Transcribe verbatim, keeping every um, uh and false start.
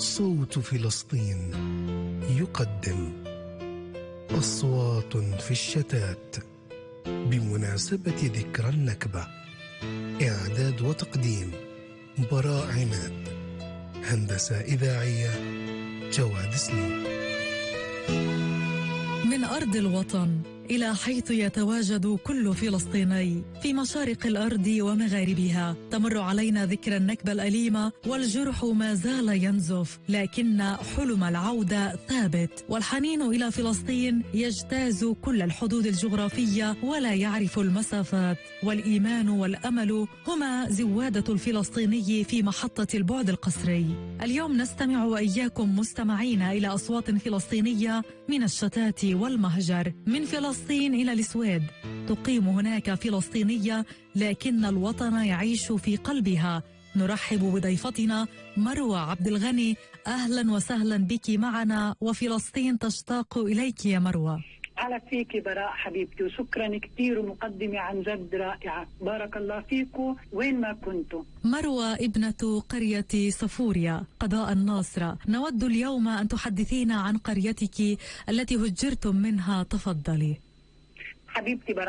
صوت فلسطين يقدم أصوات في الشتات بمناسبة ذكرى النكبة. إعداد وتقديم براء عماد. هندسة إذاعية جواد سليم. من أرض الوطن إلى حيث يتواجد كل فلسطيني في مشارق الأرض ومغاربها، تمر علينا ذكرى النكبة الأليمة والجرح ما زال ينزف، لكن حلم العودة ثابت، والحنين إلى فلسطين يجتاز كل الحدود الجغرافية ولا يعرف المسافات. والإيمان والأمل هما زوادة الفلسطيني في محطة البعد القسري. اليوم نستمع وإياكم مستمعين إلى أصوات فلسطينية من الشتات والمهجر، من فلسطين فلسطين إلى السويد. تقيم هناك فلسطينية لكن الوطن يعيش في قلبها. نرحب بضيفتنا مروى عبد الغني. أهلا وسهلا بك معنا، وفلسطين تشتاق إليك يا مروى. على فيك براء حبيبتي، وشكرا كثير، ومقدمة عن جد رائعة، بارك الله فيكم وين ما كنتم. مروى ابنة قرية صفوريا قضاء الناصرة، نود اليوم أن تحدثينا عن قريتك التي هجرتم منها. تفضلي حبيبتي براء.